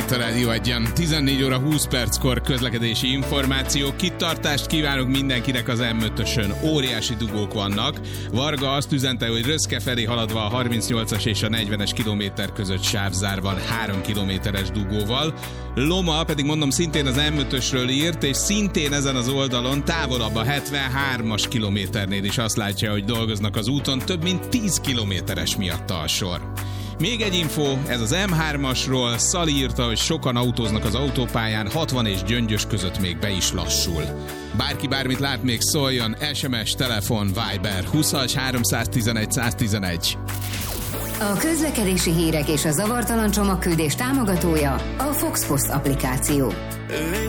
itt a Rádió Egyen. 14 óra 20 perckor közlekedési információ. Kitartást kívánok mindenkinek az M5-ösön. Óriási dugók vannak. Varga azt üzente, hogy Röszke felé haladva a 38-as és a 40-es kilométer között sávzár van 3 kilométeres dugóval. Loma pedig mondom szintén az M5-ösről írt, és szintén ezen az oldalon távolabb a 73-as kilométernél is azt látja, hogy dolgoznak az úton. Több mint 10 kilométeres miatta a sor. Még egy info, ez az M3-asról. Szali írta, hogy sokan autóznak az autópályán, 60 és Gyöngyös között még be is lassul. Bárki bármit lát, még szóljon, SMS, telefon, Viber 20-as 311 111. A közlekedési hírek és a zavartalan csomagküldés támogatója a Fox Post applikáció.